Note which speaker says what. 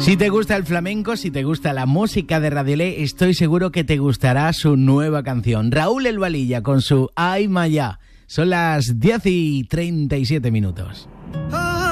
Speaker 1: Si te gusta el flamenco, si te gusta la música de Radiolé, estoy seguro que te gustará su nueva canción. Raúl El Valilla con su Ay Maya. Son las 10:37.